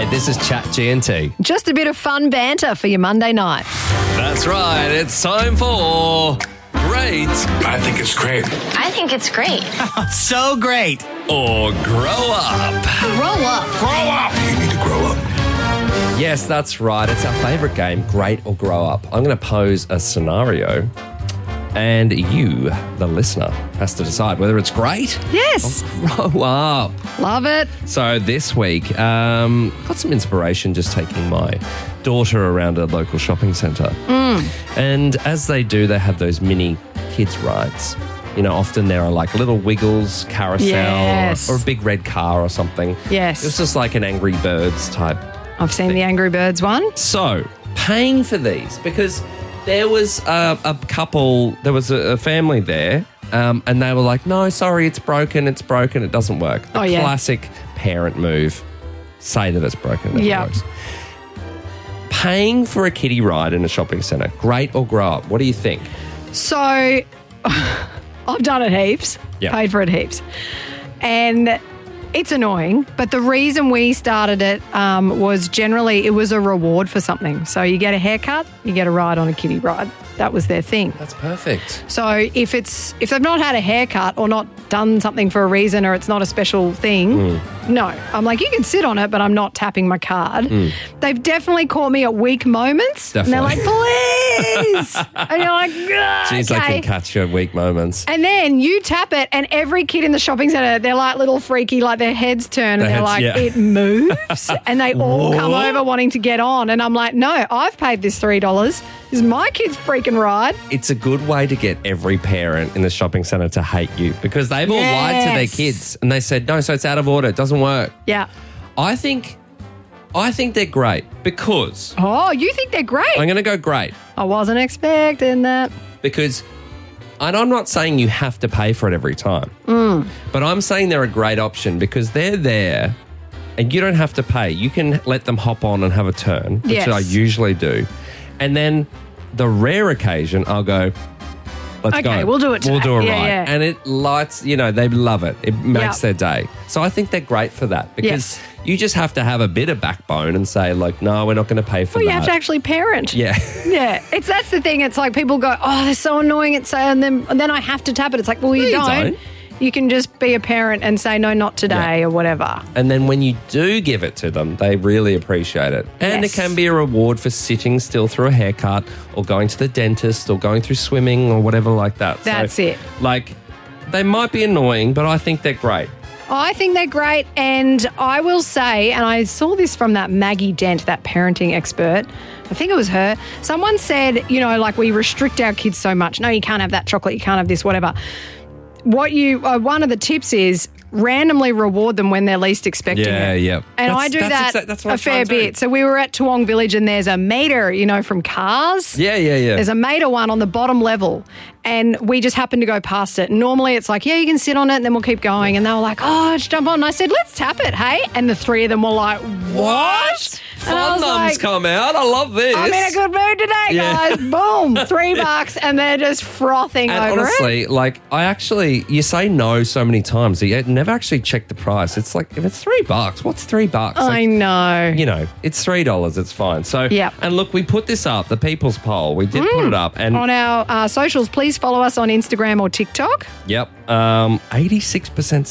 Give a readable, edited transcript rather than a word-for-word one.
G'day, this is Chat GNT. Just a bit of fun banter for your Monday night. That's right, it's time for Great I think it's great. I think it's great. So great. or Grow Up. Roll up. Grow up. You need to grow up. Yes, that's right, it's our favourite game, Great or Grow Up. I'm going to pose a scenario and you, the listener, has to decide whether it's great Yes. or grow up. Love it. So this week, got some inspiration just taking my daughter around a local shopping centre. And as they do, they have those mini kids rides. You know, often there are like little Wiggles, carousel, Yes. or a big red car or something. Yes. It was just like an Angry Birds type. I've seen the Angry Birds one. So, paying for these, because there was a couple, there was a family there, and they were like, no, sorry, it's broken, it doesn't work. The Oh, yeah. classic parent move, say that it's broken, it never Yep. works. Paying for a kiddie ride in a shopping centre, great or grow up, what do you think? So I've done it heaps. Yeah. Paid for it heaps. And it's annoying, but the reason we started it was generally it was a reward for something. So you get a haircut, you get a ride on a kiddie ride. That was their thing. That's perfect. So if they've not had a haircut or not done something for a reason or it's not a special thing, no. I'm like, you can sit on it, but I'm not tapping my card. They've definitely caught me at weak moments. Definitely. And they're like, please. And you're like, "Ugh, Jeez, I okay." can catch your weak moments. And then you tap it, and every kid in the shopping centre, they're like little freaky, like their heads turn, and Their they're heads, like, yeah. it moves. And they all come over wanting to get on. And I'm like, no, I've paid this $3. This is my kid's freaking ride. It's a good way to get every parent in the shopping centre to hate you because they've all lied to their Yes. kids and they said, no, so it's out of order, it doesn't work. Yeah. I think they're great because Oh, you think they're great? I'm going to go great I wasn't expecting that. because, and I'm not saying you have to pay for it every time, but I'm saying they're a great option because they're there and you don't have to pay. You can let them hop on and have a turn, which Yes. I usually do. And then the rare occasion, I'll go, let's go. Okay, we'll do it We'll today. do a Yeah, ride. yeah. And it lights, you know, they love it. It makes Yep. their day. So I think they're great for that because Yes. you just have to have a bit of backbone and say, like, no, we're not going to pay for Well, that. you have to actually parent. Yeah. Yeah, that's the thing. It's like people go, oh, they're so annoying. And then I have to tap it. It's like, well, you No, you don't. don't. You can just be a parent and say, no, not today or whatever. And then when you do give it to them, they really appreciate it. And Yes. it can be a reward for sitting still through a haircut or going to the dentist or going through swimming or whatever like that. That's it. Like, they might be annoying, but I think they're great. I think they're great. And I will say, and I saw this from that Maggie Dent, that parenting expert. I think it was her. Someone said, you know, like we restrict our kids so much. No, you can't have that chocolate. You can't have this, whatever. One of the tips is randomly reward them when they're least expecting Yeah, it. yeah. And I do that that's what a I'm fair trying to do. bit. So we were at Toowong Village and there's a meter, you know, from Cars. Yeah. There's a meter one on the bottom level and we just happened to go past it. Normally it's like, yeah, you can sit on it and then we'll keep going. And they were like, oh, just jump on. And I said, let's tap it, hey? And the three of them were like, what? And I Fun was numbs like, come out. I love this. I'm in a good mood today, Yeah. guys. Boom, $3 and they're just frothing And over it. honestly, like, you say no so many times, you never actually check the price. It's like, if it's $3, what's $3? I Like, know. you know, it's $3, it's fine. So, Yep. and look, we put this up, the People's Poll. We did put it up. And, On our socials, please follow us on Instagram or TikTok. yep, 86%